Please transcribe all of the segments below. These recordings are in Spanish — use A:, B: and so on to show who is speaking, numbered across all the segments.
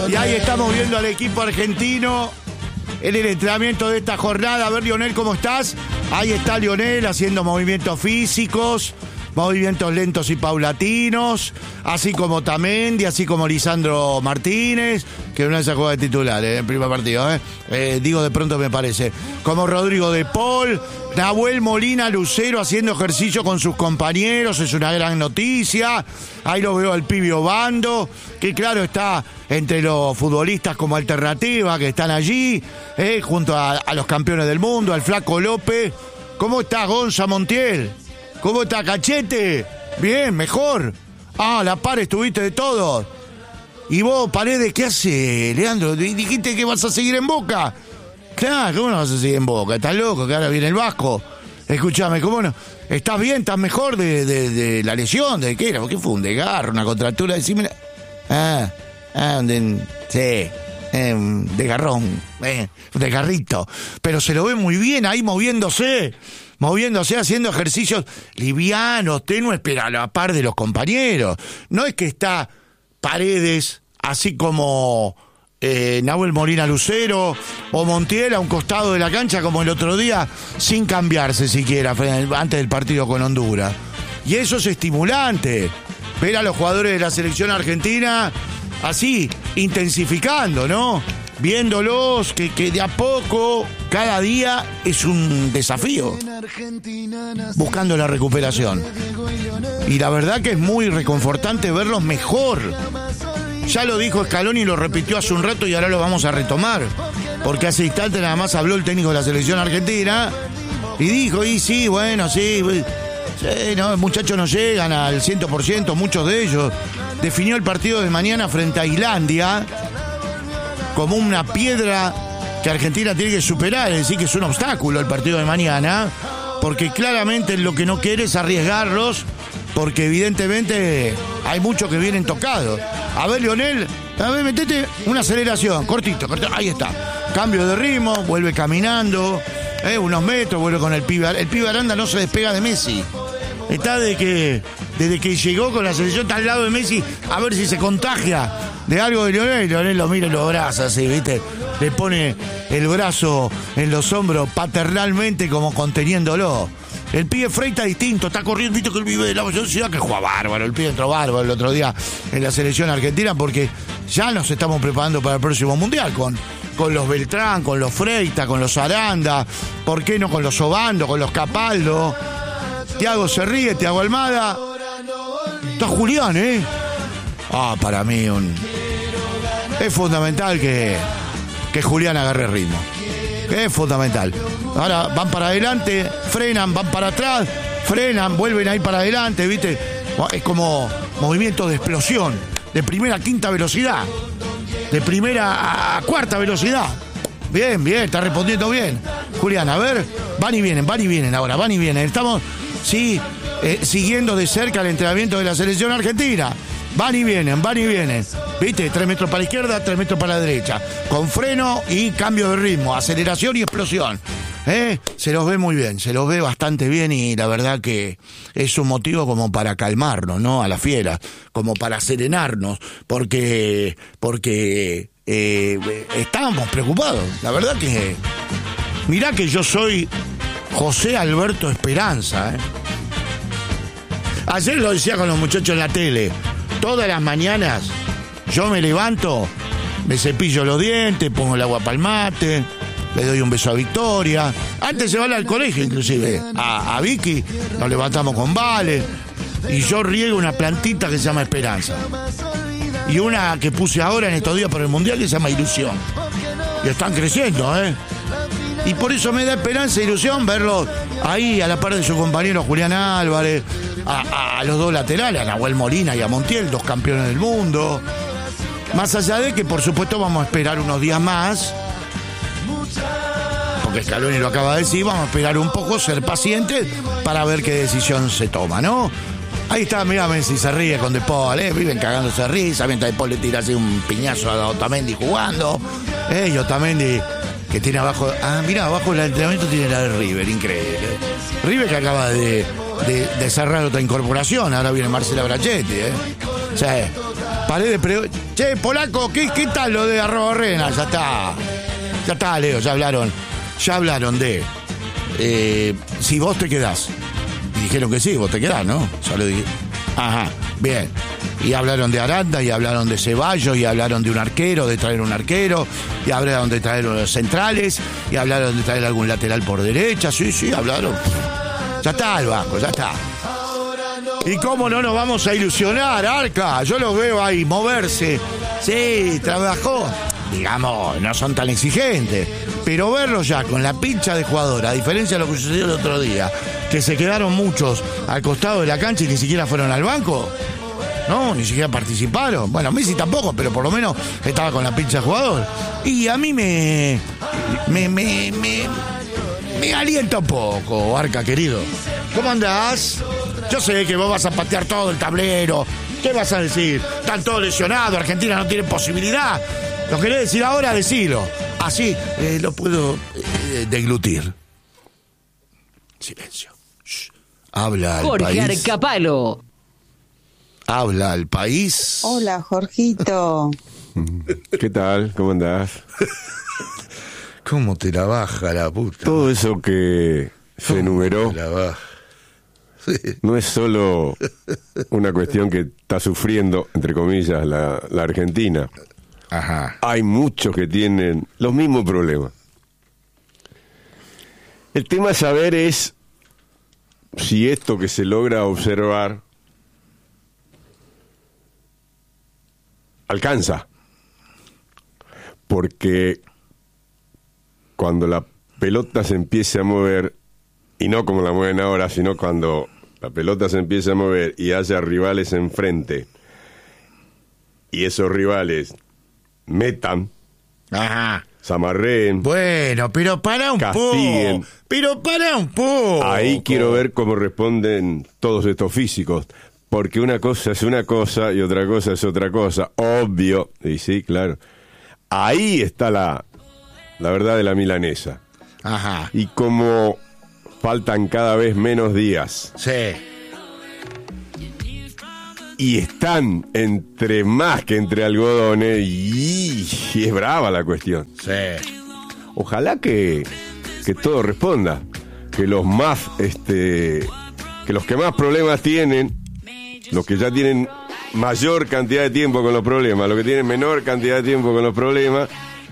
A: Y ahí estamos viendo al equipo argentino en el entrenamiento de esta jornada. A ver, Lionel, ¿cómo estás? Ahí está Lionel haciendo movimientos físicos, movimientos lentos y paulatinos, así como Tamendi, así como Lisandro Martínez, que una vez se juega de titular en el primer partido, digo de pronto me parece, como Rodrigo de Paul, Nahuel Molina Lucero haciendo ejercicio con sus compañeros, es una gran noticia. Ahí lo veo al Pibe Obando, que claro está entre los futbolistas como alternativa que están allí, junto a los campeones del mundo, al Flaco López. ¿Cómo está Gonza Montiel? ¿Cómo está Cachete? Bien, mejor. La par estuviste de todo. ¿Y vos, Paredes, qué hace, Leandro? ¿Dijiste que vas a seguir en Boca? Claro, ¿cómo no vas a seguir en Boca? ¿Estás loco? Que ahora viene el Vasco. Escúchame, ¿cómo no? ¿Estás bien? ¿Estás mejor de la lesión? ¿De qué era? ¿Qué fue? ¿Un desgarro? ¿Una contractura? Decime. Sí. De garrón. De garrito. Pero se lo ve muy bien ahí moviéndose, haciendo ejercicios livianos, tenues, pero a la par de los compañeros. No es que está Paredes, así como Nahuel Molina Lucero o Montiel a un costado de la cancha como el otro día, sin cambiarse siquiera antes del partido con Honduras. Y eso es estimulante, ver a los jugadores de la selección argentina así, intensificando, ¿no? Viéndolos, que de a poco, cada día es un desafío, buscando la recuperación. Y la verdad que es muy reconfortante verlos mejor. Ya lo dijo Scaloni y lo repitió hace un rato y ahora lo vamos a retomar. Porque hace instante nada más habló el técnico de la selección argentina y dijo, sí, no, los muchachos no llegan al 100%, muchos de ellos. Definió el partido de mañana frente a Islandia como una piedra que Argentina tiene que superar, es decir, que es un obstáculo el partido de mañana, porque claramente lo que no quiere es arriesgarlos, porque evidentemente hay muchos que vienen tocados. A ver, Lionel, metete una aceleración, cortito, ahí está. Cambio de ritmo, vuelve caminando, unos metros, vuelve con el pibe. El pibe Aranda no se despega de Messi. Está desde que llegó con la selección, está al lado de Messi, a ver si se contagia de algo de Lionel. Lionel lo mira y lo abraza así, ¿viste? Le pone el brazo en los hombros paternalmente como conteniéndolo. El pibe Freita distinto, está corriendo, ¿viste? Que el pibe de la ciudad que juega bárbaro. El pibe entró bárbaro el otro día en la selección argentina, porque ya nos estamos preparando para el próximo mundial con los Beltrán, con los Freita, con los Aranda, ¿por qué no con los Obando, con los Capaldo? Thiago se ríe, Thiago Almada. Está Julián, para mí es fundamental que Julián agarre ritmo. Es fundamental. Ahora van para adelante, frenan, van para atrás, frenan, vuelven a ir para adelante, ¿viste? Es como movimiento de explosión, de primera a quinta velocidad, de primera a cuarta velocidad. Bien, está respondiendo bien. Julián, a ver, van y vienen ahora, van y vienen. Estamos, siguiendo de cerca el entrenamiento de la selección argentina. Van y vienen. ¿Viste? 3 metros para la izquierda, 3 metros para la derecha. Con freno y cambio de ritmo, aceleración y explosión. Se los ve muy bien, se los ve bastante bien y la verdad que es un motivo como para calmarnos, ¿no? A la fiera, como para serenarnos, porque estábamos preocupados. La verdad que, mirá que yo soy José Alberto Esperanza, Ayer lo decía con los muchachos en la tele. Todas las mañanas yo me levanto, me cepillo los dientes, pongo el agua para el mate, le doy un beso a Victoria. Antes de llevarla al colegio, inclusive, a Vicky, nos levantamos con Vale. Y yo riego una plantita que se llama Esperanza. Y una que puse ahora en estos días por el Mundial que se llama Ilusión. Y están creciendo, Y por eso me da esperanza e ilusión verlos ahí a la par de su compañero Julián Álvarez, a los dos laterales, a Nahuel Molina y a Montiel, 2 campeones del mundo. Más allá de que, por supuesto, vamos a esperar unos días más, porque Scaloni lo acaba de decir, vamos a esperar un poco, ser pacientes para ver qué decisión se toma, ¿no? Ahí está, mirá, Messi se ríe con De Paul, viven cagándose de risa, mientras De Paul le tira así un piñazo a Otamendi jugando, y Otamendi que tiene abajo, mirá, abajo el entrenamiento tiene la de River, increíble. River que acaba de cerrar otra incorporación, ahora viene Marcela Brachetti, O sea, Paredes, che, Polaco, ¿qué tal lo de Arrobarrena? Ya está, Leo, ya hablaron de si vos te quedás. Y dijeron que sí, vos te quedás, ¿no? Ya lo dije. Ajá, bien. Y hablaron de Aranda, y hablaron de Ceballos, y hablaron de un arquero, de traer un arquero, y hablaron de traer unos centrales, y hablaron de traer algún lateral por derecha, sí, hablaron. Ya está el Vasco, ya está. ¿Y cómo no nos vamos a ilusionar, Arca? Yo los veo ahí moverse. Sí, trabajó. Digamos, no son tan exigentes. Pero verlos ya con la pincha de jugador, a diferencia de lo que sucedió el otro día, que se quedaron muchos al costado de la cancha y ni siquiera fueron al banco. No, ni siquiera participaron. Bueno, Messi tampoco, pero por lo menos estaba con la pincha de jugador. Y a mí me alienta un poco, Arca, querido. ¿Cómo andás? Yo sé que vos vas a patear todo el tablero. ¿Qué vas a decir? Están todos lesionados, Argentina no tiene posibilidad. ¿Lo querés decir ahora? Decilo. Así lo puedo deglutir. Silencio. Shh. Habla al
B: Jorge
A: país.
B: Arcapalo.
A: Habla al país.
C: Hola, Jorgito.
D: ¿Qué tal? ¿Cómo andás?
A: ¿Cómo te la baja la puta?
D: Todo eso que se enumeró
A: Te la baja. Sí.
D: no es solo una cuestión que está sufriendo, entre comillas, la Argentina.
A: Ajá.
D: Hay muchos que tienen los mismos problemas. El tema a saber es si esto que se logra observar alcanza. Porque cuando la pelota se empiece a mover, y no como la mueven ahora, sino cuando la pelota se empiece a mover y haya rivales enfrente, y esos rivales metan,
A: Ajá.
D: se amarreen,
A: Bueno, pero para un
D: castiguen.
A: poco. Pero para un poco.
D: Ahí quiero ver cómo responden todos estos físicos, porque una cosa es una cosa y otra cosa es otra cosa, obvio, y sí, claro. Ahí está la verdad de la milanesa.
A: Ajá.
D: Y como faltan cada vez menos días
A: Sí.
D: y están entre más que entre algodones, y es brava la cuestión.
A: Sí.
D: Ojalá que todo responda, que los más que los que más problemas tienen, los que ya tienen mayor cantidad de tiempo con los problemas, los que tienen menor cantidad de tiempo con los problemas,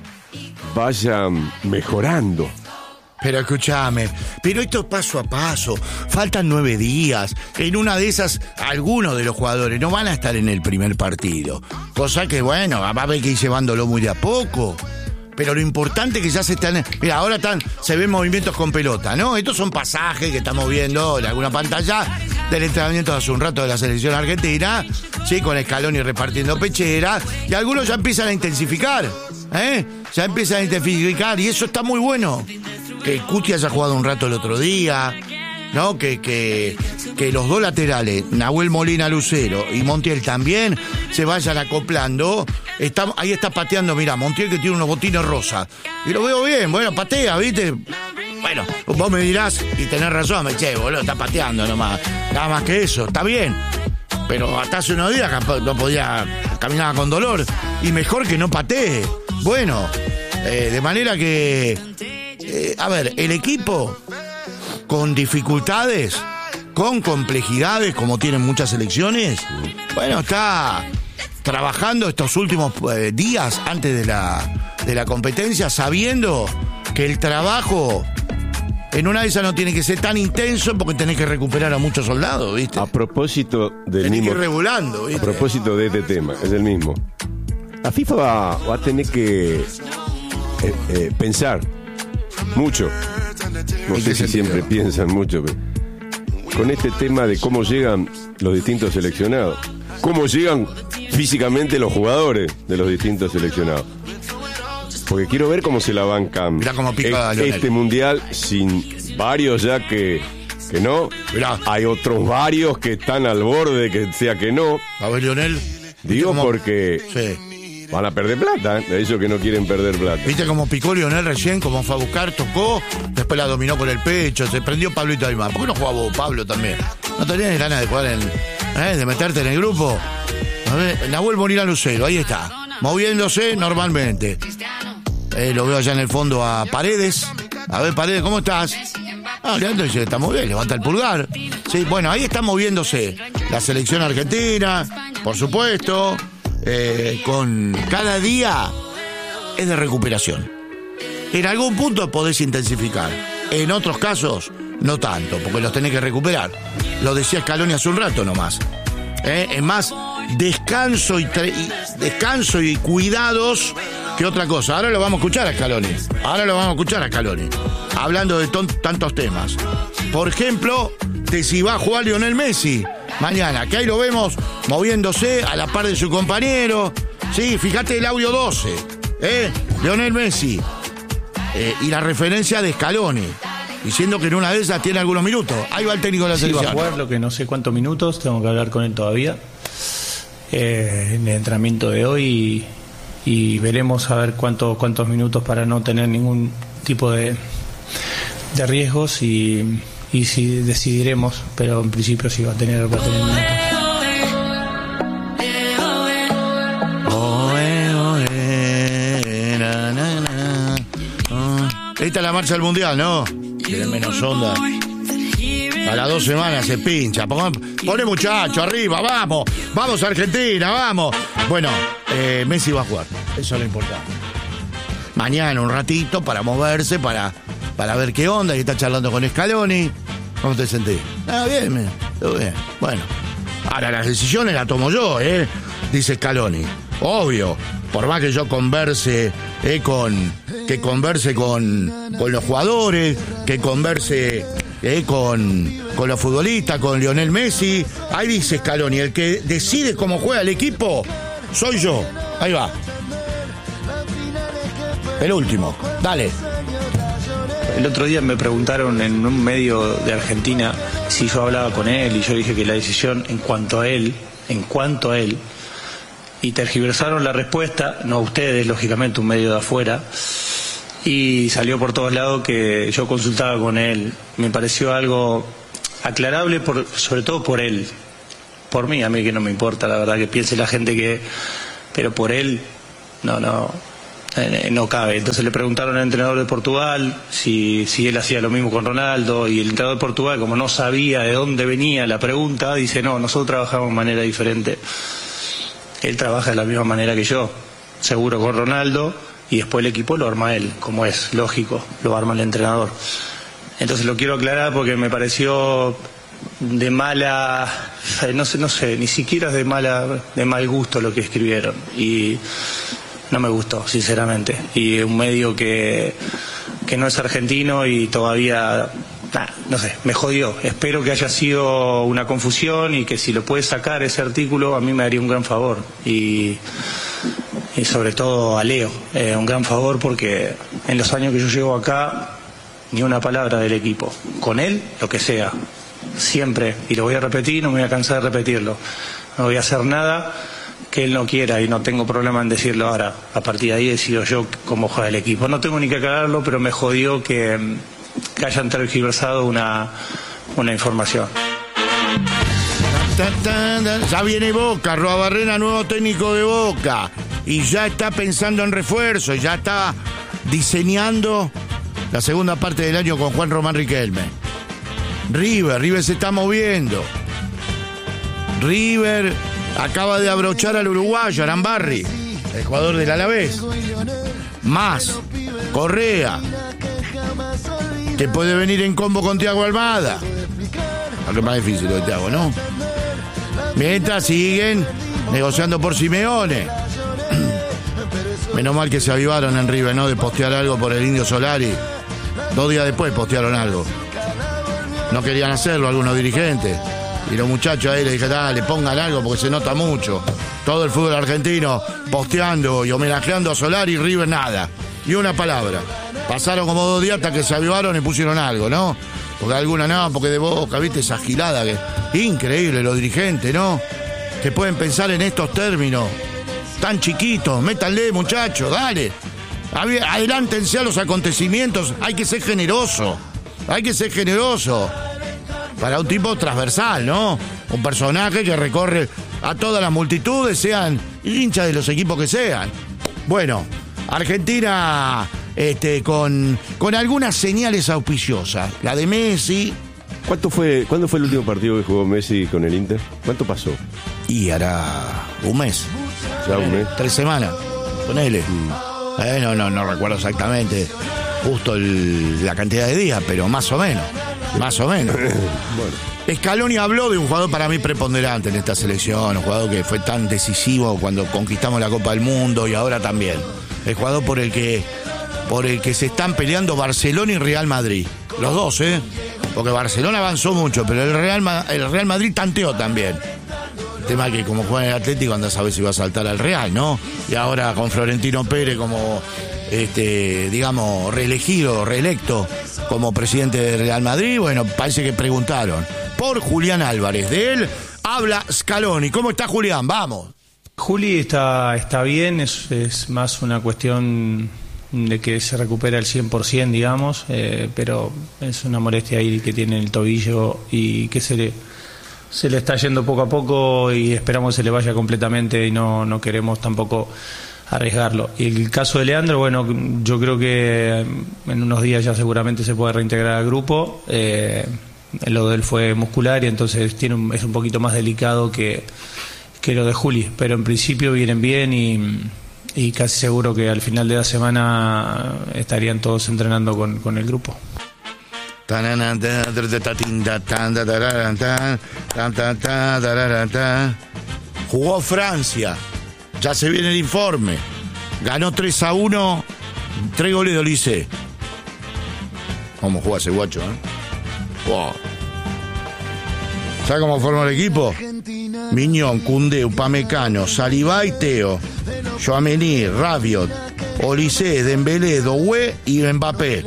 D: vayan mejorando.
A: Pero escúchame, pero esto es paso a paso. Faltan 9 días. En una de esas, algunos de los jugadores no van a estar en el primer partido. Cosa que, bueno, va a haber que ir llevándolo muy de a poco. Pero lo importante es que ya se están... Mira, ahora se ven movimientos con pelota, ¿no? Estos son pasajes que estamos viendo en alguna pantalla del entrenamiento de hace un rato de la selección argentina, sí, con Scaloni repartiendo pechera, y algunos ya empiezan a intensificar, ya empiezan a intensificar, y eso está muy bueno. Que Cuti haya jugado un rato el otro día, ¿no? Que los dos laterales, Nahuel Molina Lucero y Montiel también, se vayan acoplando. Ahí está pateando, mira, Montiel que tiene unos botines rosas. Y lo veo bien, bueno, patea, ¿viste? Bueno, vos me dirás, y tenés razón, boludo, está pateando nomás. Nada más que eso, está bien. Pero hasta hace unos días no podía, caminaba con dolor. Y mejor que no patee. Bueno, de manera que... a ver, el equipo con dificultades, con complejidades, como tienen muchas selecciones, bueno, está trabajando estos últimos días antes de la competencia, sabiendo que el trabajo en una de esas no tiene que ser tan intenso porque tenés que recuperar a muchos soldados, ¿viste?
D: A propósito del
A: tenés
D: mismo...
A: que ir regulando, ¿viste?
D: A propósito de este tema, es el mismo. La FIFA va a tener que pensar mucho. No sé si siempre piensan mucho, pero con este tema de cómo llegan los distintos seleccionados, cómo llegan físicamente los jugadores de los distintos seleccionados. Porque quiero ver cómo se la bancan
A: Mirá cómo pica
D: este mundial sin varios ya que no.
A: Mirá.
D: Hay otros varios que están al borde de que sea que no.
A: A ver, Lionel.
D: Digo porque
A: Sí.
D: van a perder plata, ellos que no quieren perder plata.
A: ¿Viste cómo picó Lionel recién? Cómo fue a buscar, tocó, después la dominó por el pecho, se prendió Pablito Aymar. ¿Por qué no jugaba vos, Pablo, también? ¿No tenías ganas de jugar de meterte en el grupo? A ver, Nahuel Molina Lucero, ahí está. Moviéndose normalmente. Lo veo allá en el fondo a Paredes. A ver, Paredes, ¿cómo estás? Leandro dice, está muy bien, levanta el pulgar. Sí, bueno, ahí está moviéndose la selección argentina, por supuesto, con cada día es de recuperación. En algún punto podés intensificar, en otros casos no tanto, porque los tenés que recuperar. Lo decía Scaloni hace un rato nomás. Es más descanso y cuidados que otra cosa. Ahora lo vamos a escuchar a Scaloni. Hablando de tantos temas. Por ejemplo, de si va a jugar Lionel Messi mañana, que ahí lo vemos moviéndose a la par de su compañero. Sí, fíjate el audio 12. Lionel Messi. Y la referencia de Scaloni, diciendo que en una de esas tiene algunos minutos. Ahí va el técnico de la selección.
B: Va a jugar, lo que no sé cuántos minutos, tengo que hablar con él todavía. En el entrenamiento de hoy y veremos a ver cuántos minutos para no tener ningún tipo de riesgos y si decidiremos, pero en principio sí va a tener minutos.
A: Esta es la marcha del mundial, ¿no? Tienen menos onda. A las 2 semanas se pincha. Pone muchacho arriba, vamos Argentina, vamos. Bueno, Messi va a jugar, eso es lo importante. Mañana un ratito para moverse, para ver qué onda, y está charlando con Scaloni. ¿Cómo te sentís? Bien, todo bien. Bueno, ahora las decisiones las tomo yo, dice Scaloni. Obvio, por más que yo converse con los jugadores, que converse con los futbolistas, con Lionel Messi. Ahí dice Scaloni, el que decide cómo juega el equipo soy yo. Ahí va. El último, dale.
B: El otro día me preguntaron en un medio de Argentina si yo hablaba con él, y yo dije que la decisión en cuanto a él, y tergiversaron la respuesta, no ustedes, lógicamente, un medio de afuera, y salió por todos lados que yo consultaba con él. Me pareció algo aclarable, sobre todo por él. Por mí, a mí que no me importa, la verdad, que piense la gente pero por él, no cabe. Entonces le preguntaron al entrenador de Portugal si él hacía lo mismo con Ronaldo, y el entrenador de Portugal, como no sabía de dónde venía la pregunta, dice, no, nosotros trabajamos de manera diferente. Él trabaja de la misma manera que yo, seguro con Ronaldo, y después el equipo lo arma él, como es lógico, lo arma el entrenador. Entonces lo quiero aclarar porque me pareció de mala, no sé, ni siquiera es de mal gusto lo que escribieron, y no me gustó, sinceramente. Y un medio que no es argentino y todavía, no sé, me jodió. Espero que haya sido una confusión y que si lo puede sacar ese artículo, a mí me haría un gran favor. Y sobre todo a Leo, un gran favor, porque en los años que yo llevo acá, ni una palabra del equipo. Con él, lo que sea, siempre, y lo voy a repetir, no me voy a cansar de repetirlo, no voy a hacer nada que él no quiera, y no tengo problema en decirlo ahora. A partir de ahí decido yo cómo juega el equipo. No tengo ni que aclararlo, pero me jodió que hayan tergiversado una información.
A: Ya viene Boca, Arruabarrena, nuevo técnico de Boca, y ya está pensando en refuerzo, ya está diseñando la segunda parte del año con Juan Román Riquelme. River se está moviendo. River acaba de abrochar al uruguayo Arambarri, el jugador del Alavés. Más Correa, que puede venir en combo con Thiago Almada. Algo más difícil lo de Thiago, ¿no? Mientras siguen negociando por Simeone. Menos mal que se avivaron en River, ¿no? De postear algo por el Indio Solari. 2 días después postearon algo. No querían hacerlo algunos dirigentes. Y los muchachos ahí le dijeron, dale, pongan algo porque se nota mucho. Todo el fútbol argentino posteando y homenajeando a Solari, y River nada. Y una palabra. Pasaron como 2 días hasta que se avivaron y pusieron algo, ¿no? Porque alguna no, porque de Boca, ¿viste? Esa gilada que... Increíble los dirigentes, ¿no? Que pueden pensar en estos términos. Tan chiquitos, métanle, muchachos, dale. Adelántense a los acontecimientos. Hay que ser generoso. Para un tipo transversal, ¿no? Un personaje que recorre a todas las multitudes, sean hinchas de los equipos que sean. Bueno, Argentina con algunas señales auspiciosas. La de Messi.
D: ¿Cuándo fue el último partido que jugó Messi con el Inter? ¿Cuánto pasó?
A: Y hará un mes.
D: Ya un mes.
A: 3 semanas. Ponele. No recuerdo exactamente justo la cantidad de días, pero más o menos. Más o menos. Bueno. Scaloni habló de un jugador para mí preponderante en esta selección, un jugador que fue tan decisivo cuando conquistamos la Copa del Mundo y ahora también. El jugador por el que se están peleando Barcelona y Real Madrid. Los dos, porque Barcelona avanzó mucho, pero el Real Madrid tanteó también. El tema es que como juega en el Atlético, anda a saber si va a saltar al Real, ¿no? Y ahora con Florentino Pérez como, digamos, reelecto como presidente del Real Madrid, bueno, parece que preguntaron por Julián Álvarez. De él habla Scaloni. ¿Cómo está Julián? Vamos.
B: Juli está bien, es más una cuestión de que se recupera al 100%, digamos, pero es una molestia ahí que tiene el tobillo y que se le está yendo poco a poco y esperamos que se le vaya completamente y no queremos tampoco arriesgarlo. Y el caso de Leandro, bueno, yo creo que en unos días ya seguramente se puede reintegrar al grupo. Lo de él fue muscular y entonces es un poquito más delicado que lo de Juli, pero en principio vienen bien y casi seguro que al final de la semana estarían todos entrenando con el grupo.
A: Jugó Francia, ya se viene el informe, ganó 3-1, 3 goles de Olise. ¿Cómo juega ese guacho, Wow. ¿Sabe cómo forma el equipo? Miñón, Koundé, Upamecano, Saliba y Teo, Tchouaméni, Rabiot, Olise, Dembélé, Doué y Mbappé.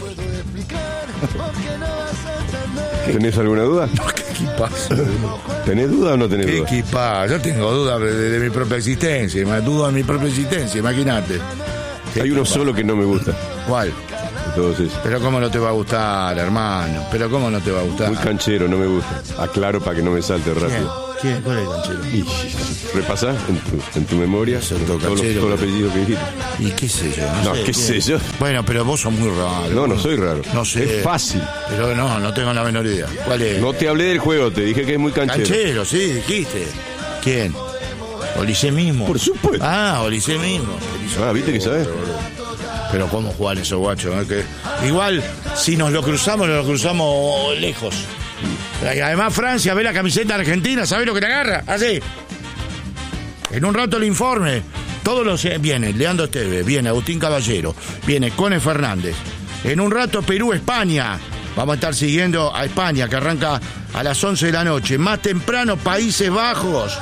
D: ¿Tenés alguna duda?
A: No, ¿qué equipazo?
D: ¿Tenés duda o no tenés duda?
A: ¿Qué equipazo? Yo tengo dudas de mi propia existencia, imagínate.
D: Hay uno solo que no me gusta.
A: ¿Cuál?
D: Todos esos.
A: Pero cómo no te va a gustar, hermano. Pero cómo no te va a gustar.
D: Muy canchero, no me gusta. Aclaro para que no me salte rápido.
A: ¿Quién? ¿Cuál es el canchero?
D: Repasá en tu memoria todos los apellidos que dijiste.
A: Y qué sé yo.
D: No, qué sé yo.
A: Bueno, pero vos sos muy raro.
D: No soy raro.
A: No sé.
D: Es fácil.
A: Pero no tengo la menor idea. ¿Cuál es?
D: No te hablé del juego, te dije que es muy canchero.
A: Canchero, sí, dijiste. ¿Quién? Olise mismo.
D: Por supuesto.
A: Olise mismo.
D: ¿Viste que sabés?
A: Pero cómo jugar esos guachos, que igual si nos lo cruzamos lejos. Y además Francia ve la camiseta argentina, ¿sabés lo que te agarra? Así. En un rato el informe. Viene Leandro Esteves, viene Agustín Caballero, viene Cone Fernández. En un rato Perú, España. Vamos a estar siguiendo a España, que arranca a las 11 de la noche. Más temprano, Países Bajos.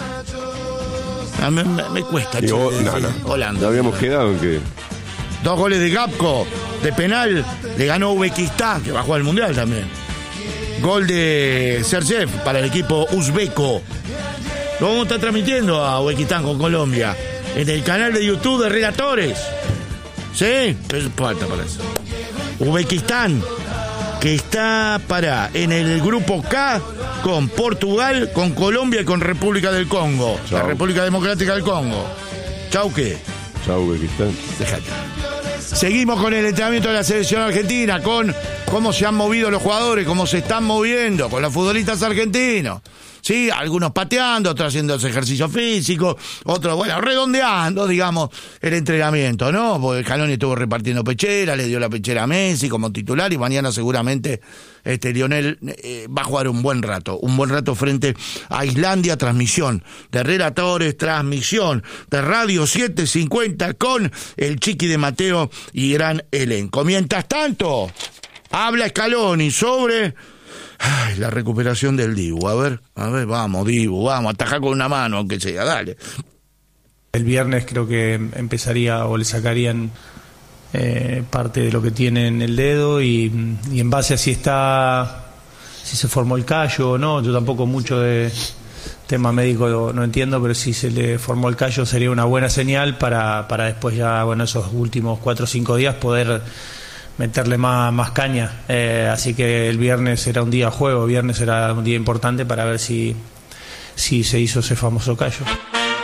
A: Me cuesta.
D: No.
A: Holanda.
D: Ya habíamos quedado en que...
A: 2 goles de Gapco, de penal, le ganó Uzbekistán, que va a jugar el Mundial también. Gol de Sergev para el equipo uzbeco. Lo vamos a estar transmitiendo a Uzbekistán con Colombia en el canal de YouTube de Relatores. ¿Sí? Falta para eso. Uzbekistán, que está en el grupo K con Portugal, con Colombia y con República del Congo.
D: Chau.
A: La República Democrática del Congo. Chau, ¿qué?
D: Chau, Uzbekistán.
A: Déjate. Seguimos con el entrenamiento de la selección argentina, con cómo se han movido los jugadores, cómo se están moviendo, con los futbolistas argentinos. Sí, algunos pateando, otros haciendo ejercicio físico, otros, redondeando, digamos, el entrenamiento, ¿no? Porque Scaloni estuvo repartiendo pechera, le dio la pechera a Messi como titular y mañana seguramente Lionel va a jugar un buen rato frente a Islandia, transmisión de Relatores, transmisión de Radio 750 con el Chiqui de Mateo y gran elenco. Mientras tanto, habla Scaloni sobre... la recuperación del Dibu. A ver, vamos, Dibu, vamos, atajar con una mano, aunque sea, dale.
B: El viernes creo que empezaría o le sacarían parte de lo que tiene en el dedo y en base a si se formó el callo o no. Yo tampoco mucho de tema médico no entiendo, pero si se le formó el callo sería una buena señal para después ya, esos últimos 4 o 5 días poder meterle más caña, así que el viernes será un día juego, viernes será un día importante para ver si sí se hizo ese famoso callo.